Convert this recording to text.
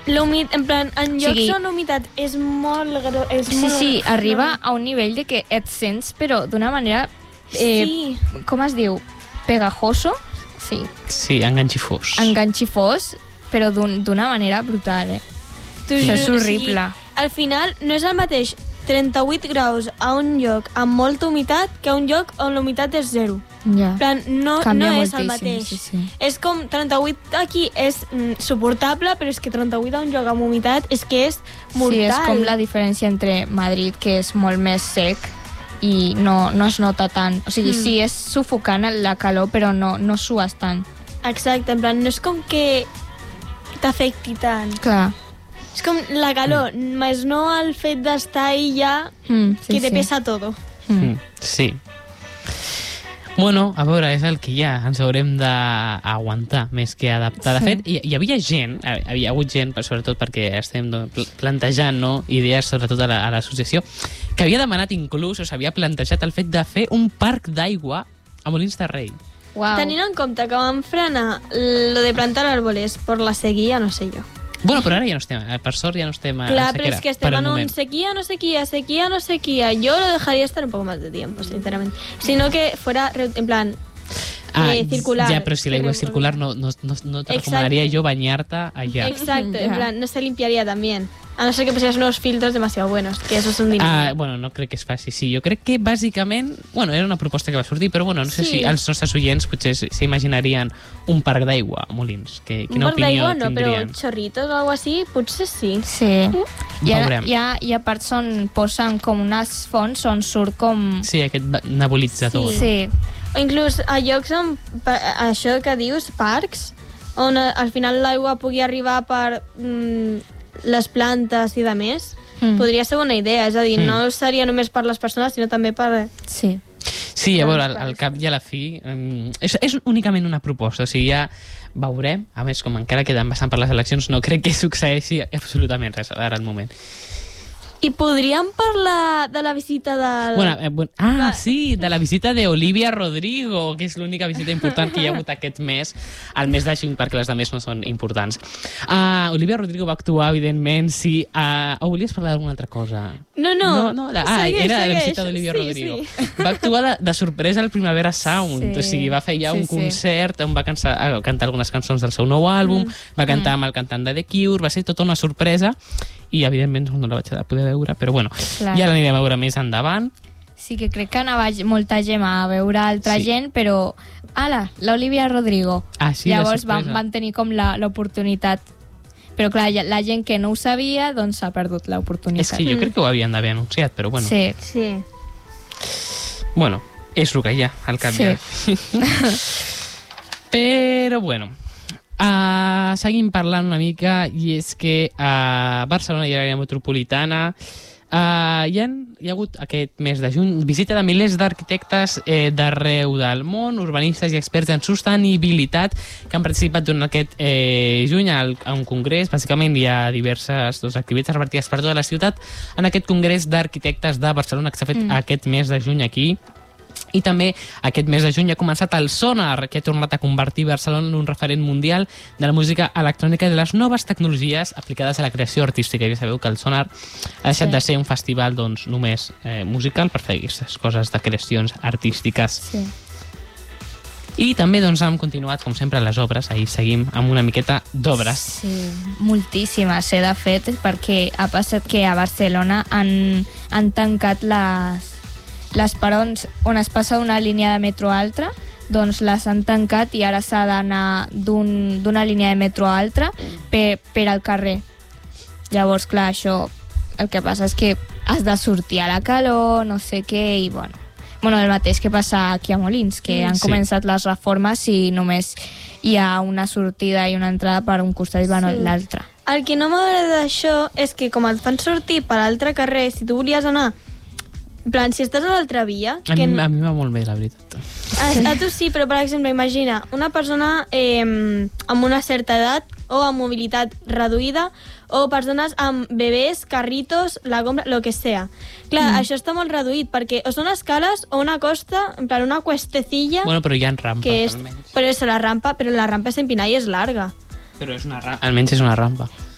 En plan, en llocs on l'humitat és molt... Sí, arriba a un nivell de que et sents, però d'una manera... Com es diu? Pegajoso? Sí. Sí, enganxifós. Enganxifós, però d'una manera brutal, Això és horrible. Al final, no és el mateix 38 graus a un lloc amb molta humitat que a un lloc on la humitat és zero. Ja. Plan, no és el mateix. Sí. És com 38 aquí és suportable, però és que 38 a un lloc amb humitat és que és mortal. Sí, és com la diferència entre Madrid, que és molt més sec, i no es nota tant. O sigui, sí, és sufocant la calor, però no sues tant. Exacte, en plan, no és com que t'afecti tant. Clar. És com la calor, més no el fet d'estar ahí ja, que te pesa todo. Sí. Bueno, a veure, és el que hi ha. Ens haurem d'aguantar més que adaptar. De fet, hi havia hagut gent, sobretot perquè estem plantejant idees, sobretot a l'associació, que havia demanat inclús, o s'havia plantejat el fet de fer un parc d'aigua a Molins de Rei. Wow. Tenint en compte que van frenar lo de plantar árboles por la sequía, no sé yo. Bueno, però ara ja no estem, per sort ja no estem a Claro, sequera. pero es que estem en un sequía, no sequía. Yo lo dejaría estar un poco más de tiempo, sinceramente. Sino que fuera, en plan, circular. Ja, però si l'aigua és circular no te recomanaria jo bañarte allá. Exacto, en plan, no se limpiaría también. A no ser que pusieras unos filtros demasiado buenos, que eso es un dinero. Bueno, no crec que es faci. Sí, jo crec que bàsicament, bueno, era una proposta que va sortir, però bueno, no sé si els nostres oients potser s'imaginarien un parc d'aigua a Molins. Quina opinió tindrien? No, però chorritos o algo así, potser sí. Sí. Hi ha parts on posen com unes fonts on surt com... Sí, aquest nebulitzador. Sí. O inclús a llocs on, això que dius, parcs, on al final l'aigua pugui arribar per les plantes i de més, podria ser una idea. És a dir, no seria només per les persones, sinó també per... Sí, a veure, al cap i a la fi és únicament una proposta, o sigui, ja veurem, a més, com encara queden bastant per les eleccions, no crec que succeeixi absolutament res ara al moment. I podríem parlar de la visita del... Sí, de la visita d'Olivia Rodrigo, que és l'única visita important que hi ha hagut aquest mes, al mes de juny, perquè les altres no són importants. Olivia Rodrigo va actuar, evidentment, sí. Volies parlar d'alguna altra cosa? No. Era la visita d'Olivia Rodrigo. Sí. Va actuar de sorpresa al Primavera Sound, o sigui, va fer ja un concert on va cantar algunes cançons del seu nou àlbum, va cantar amb el cantant de The Cure, va ser tota una sorpresa, i evidentment no la vaig poder veure, però bueno, ja l'anirem a veure més endavant. Sí, que crec que anava molta gent a veure altra gent, però l'Olivia Rodrigo. Sí, llavors van tenir com l'oportunitat. Però clar, la gent que no ho sabia, doncs s'ha perdut l'oportunitat. És que jo crec que ho havien d'haver anunciat, però bueno. Sí. Bueno, és el que hi ha, al cap i a la fi. Però bueno, seguim parlant una mica, i és que a Barcelona i a l'àrea metropolitana hi ha hagut aquest mes de juny visita de milers d'arquitectes d'arreu del món, urbanistes i experts en sostenibilitat que han participat durant aquest juny a un congrés. Bàsicament hi ha diverses activitats repartides per tota la ciutat en aquest congrés d'arquitectes de Barcelona que s'ha fet aquest mes de juny aquí. I també aquest mes de juny ha començat el Sonar, que ha tornat a convertir Barcelona en un referent mundial de la música electrònica i de les noves tecnologies aplicades a la creació artística. I ja sabeu que el Sonar ha deixat de ser un festival només musical per fer aquestes coses de creacions artístiques. Sí. I també hem continuat, com sempre, les obres. Ahir seguim amb una miqueta d'obres. Sí, moltíssimes, de fet, perquè ha passat que a Barcelona han tancat les perons on es passa una línia de metro a altra, doncs les han tancat i ara s'ha d'anar d'una línia de metro a altra per al carrer. Llavors, clar, això el que passa és que has de sortir a la calor, no sé què, i bueno, el mateix que passa aquí a Molins, que han començat les reformes i només hi ha una sortida i una entrada per un costat i l'altre. El que no m'agrada d'això és que com et fan sortir per l'altre carrer, si tu volies anar en plan, si estàs a l'altra via... A mi va molt bé, la veritat. A tu sí, però per exemple, imagina una persona amb una certa edat o amb mobilitat reduïda o persones amb bebès, carritos, la compra, lo que sea. Clar, això està molt reduït perquè o són escales o una costa, en plan una cuestecilla... Bueno, però hi ha rampes, almenys. Però la rampa és empinada i és larga. Però almenys és una rampa.